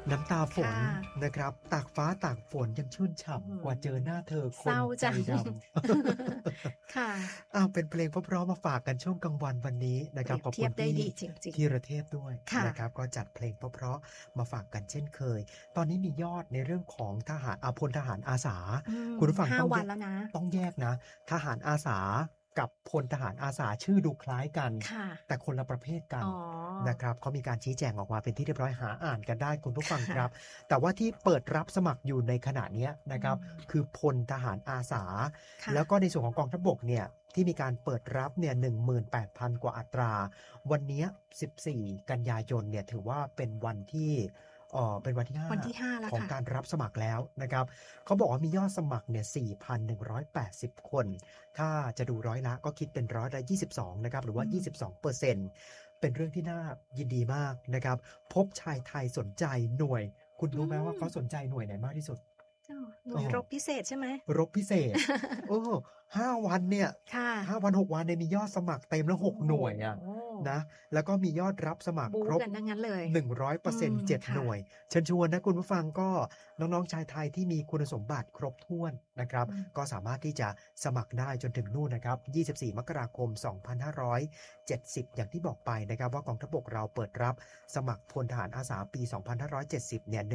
น้ำตาฝนค่ะนะครับตากฟ้าตากฝนยังชื่นฉ่ำกว่าเจอหน้าเธอคเศนร้าใจจังดำค่ะเป็นเพลงเพราะๆมาฝากกันช่วงกลางวันวันนี้นะครับเปรียบขอบเทีคุยณบได้พี่ดีจริงธีรเทพด้วยค่ะนะครับก็จัดเพลงเพราะๆมาฝากกันเช่นเคย ตอนนี้มียอดในเรื่องของทหารพลทหารอาสา คุณผู้ฟังต้อง 5 วัแยนกแล้วนะต้องแยกนะ ทหารอาสากับพลทหารอาสาชื่อดูคล้ายกันค่ะแต่คนละประเภทกันอ๋อนะครับเขามีการชี้แจงออกมาเป็นที่เรียบร้อยหาอ่านกันได้คุณผู้ฟังค่ะครับ แต่ว่าที่เปิดรับสมัครอยู่ในขณะเนี้ยนะครับ คือพลทหารอาสาค่ะแล้วก็ในส่วนของกองทัพบกเนี่ยที่มีการเปิดรับเนี่ย 18,000 กว่าอัตรา วันเนี้ย14 กันยายนเนี่ยถือว่าเป็นวันที่เป็นวันที่วันที่ 5 แล้วของค่ะการรับสมัครแล้วนะครับเขาบอกว่ามียอดสมัครเนี่ย 4,180 คน ถ้าจะดูร้อยละก็คิดเป็นร้อยละ22นะครับหรือว่า 22%เป็นเรื่องที่น่ายินดีมากนะครับพบชายไทยสนใจหน่วย คุณรู้ไหมว่าเขาสนใจหน่วยไหนมากที่สุดหน่วยรบพิเศษใช่ไหมรบพิเศษ 5 วันเนี่ยค่ะ 5 วัน 6 วันเนี่ยมียอดสมัครเต็มแล้ว 6 หน่วยอะโอ้โหนะแล้วก็มียอดรับสมัครบู๊ครบกันทั้งนั้นเลย 100% 7 ค่ะหน่วย เชิญชวนนะคุณผู้ฟังก็น้องๆชายไทยที่มีคุณสมบัติครบถ้วนนะครับก็สามารถที่จะสมัครได้จนถึงนู่นนะครับ24 มกราคม 2570 อย่างที่บอกไปนะครับว่ากองทัพบกเราเปิดรับสมัครพลทหารอาสาปี 2570 เนี่ย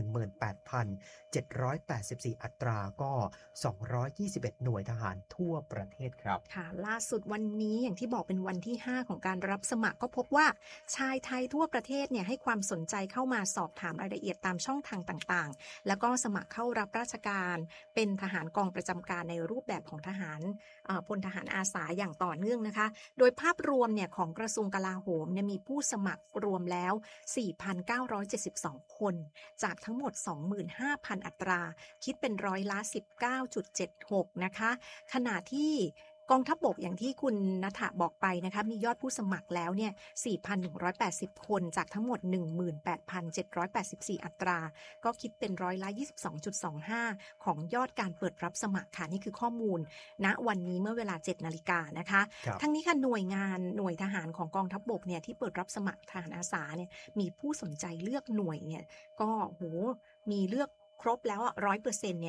18,784 อัตราก็221 หน่วยทหารทั่วประเทศครับค่ะล่าสุดวันนี้อย่างที่บอกเป็นวันที่ 5 ของการรับสมัครก็พบว่าชายไทยทั่วประเทศเนี่ยให้ความสนใจเข้ามาสอบถามรายละเอียดตามช่องทางต่างๆแล้วก็สมัครเข้ารับราชการเป็นทหารกองประจำการในรูปแบบของทหารพลทหารอาสาอย่างต่อเนื่องนะคะโดยภาพรวมเนี่ยของกระทรวงกลาโหมเนี่ยมีผู้สมัครรวมแล้ว 4,972 คนจากทั้งหมด 25,000 อัตราคิดเป็นร้อยละ 19.76 นะคะขณะที่กองทัพบกอย่างที่คุณณฐะบอกไปนะคะมียอดผู้สมัครแล้วเนี่ย 4,180 คนจากทั้งหมด 18,784 อัตราก็คิดเป็นร้อยละ 22.25 ของยอดการเปิดรับสมัครค่ะนี่คือข้อมูลณวันนี้เมื่อเวลา 7 นาฬิกานะคะ ทั้งนี้ค่ะหน่วยทหารของกองทัพบกเนี่ยที่เปิดรับสมัครทหารอาสาเนี่ยมีผู้สนใจเลือกหน่วยเนี่ยก็โหมีเลือกครบแล้ว100% เนี่ย